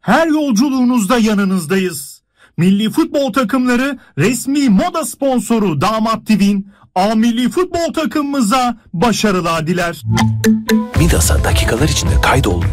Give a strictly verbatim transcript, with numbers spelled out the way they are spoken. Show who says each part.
Speaker 1: Her yolculuğunuzda yanınızdayız. Milli futbol takımları resmi moda sponsoru Damat T V'nin A Milli Futbol takımımıza başarılar diler.
Speaker 2: Midas'a dakikalar içinde kaydol